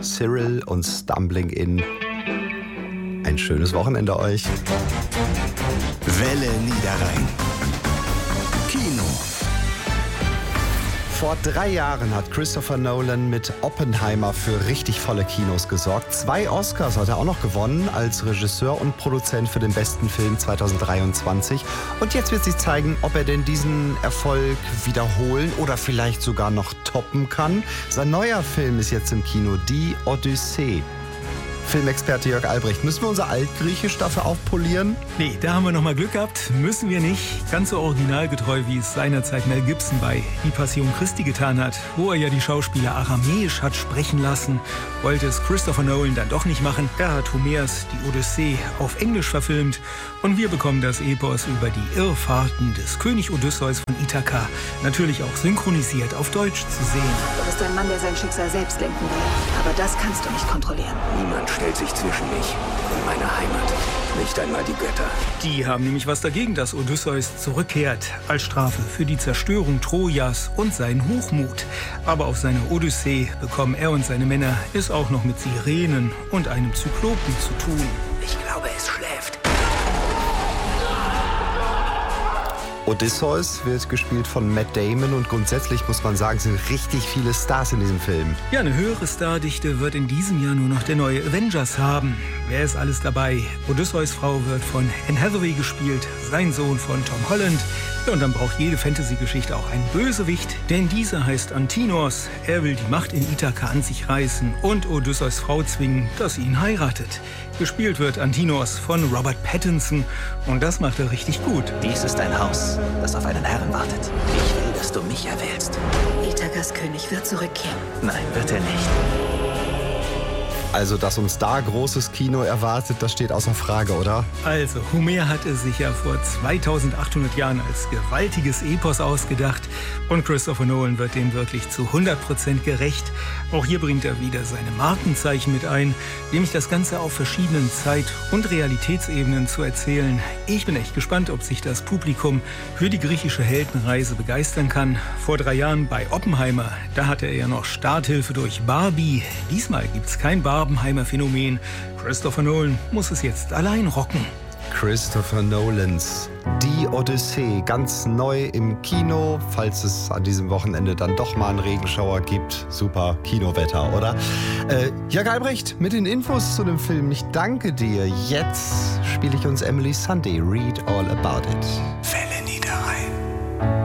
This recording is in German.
Cyril und Stumbling In. Ein schönes Wochenende euch. Welle Niederrhein. Kino. Vor 3 Jahren hat Christopher Nolan mit Oppenheimer für richtig volle Kinos gesorgt. 2 Oscars hat er auch noch gewonnen als Regisseur und Produzent für den besten Film 2023. Und jetzt wird sich zeigen, ob er denn diesen Erfolg wiederholen oder vielleicht sogar noch toppen kann. Sein neuer Film ist jetzt im Kino, Die Odyssee. Filmexperte Jörg Albrecht, müssen wir unser Altgriechisch dafür aufpolieren? Nee, da haben wir noch mal Glück gehabt. Müssen wir nicht. Ganz so originalgetreu, wie es seinerzeit Mel Gibson bei Die Passion Christi getan hat, wo er ja die Schauspieler aramäisch hat sprechen lassen, wollte es Christopher Nolan dann doch nicht machen. Er hat Homers Die Odyssee auf Englisch verfilmt und wir bekommen das Epos über die Irrfahrten des König Odysseus von Ithaka natürlich auch synchronisiert auf Deutsch zu sehen. Du bist ein Mann, der sein Schicksal selbst lenken will. Aber das kannst du nicht kontrollieren. Niemand stellt sich zwischen mich und meine Heimat. Nicht einmal die Götter. Die haben nämlich was dagegen, dass Odysseus zurückkehrt, als Strafe für die Zerstörung Trojas und seinen Hochmut. Aber auf seiner Odyssee bekommen er und seine Männer es auch noch mit Sirenen und einem Zyklopen zu tun. Ich glaube, es schläft. Odysseus wird gespielt von Matt Damon und grundsätzlich muss man sagen, sind richtig viele Stars in diesem Film. Ja, eine höhere Stardichte wird in diesem Jahr nur noch der neue Avengers haben. Wer ist alles dabei? Odysseus Frau wird von Anne Hathaway gespielt, sein Sohn von Tom Holland. Ja, und dann braucht jede Fantasy-Geschichte auch einen Bösewicht, denn dieser heißt Antinos. Er will die Macht in Ithaka an sich reißen und Odysseus Frau zwingen, dass sie ihn heiratet. Gespielt wird Antinos von Robert Pattinson und das macht er richtig gut. Dies ist ein Haus, das auf einen Herrn wartet. Ich will, dass du mich erwählst. Ithakas König wird zurückkehren. Nein, wird er nicht. Also, dass uns da großes Kino erwartet, das steht außer Frage, oder? Also, Homer hat es sich ja vor 2800 Jahren als gewaltiges Epos ausgedacht und Christopher Nolan wird dem wirklich zu 100% gerecht. Auch hier bringt er wieder seine Markenzeichen mit ein, nämlich das Ganze auf verschiedenen Zeit- und Realitätsebenen zu erzählen. Ich bin echt gespannt, ob sich das Publikum für die griechische Heldenreise begeistern kann. Vor 3 Jahren bei Oppenheimer, da hatte er ja noch Starthilfe durch Barbie. Diesmal gibt's kein Barbenheimer Phänomen. Christopher Nolan muss es jetzt allein rocken. Christopher Nolans Die Odyssee, ganz neu im Kino, falls es an diesem Wochenende dann doch mal einen Regenschauer gibt. Super Kinowetter, oder? Jörg Albrecht mit den Infos zu dem Film. Ich danke dir. Jetzt spiele ich uns Emily Sunday, Read All About It. Welle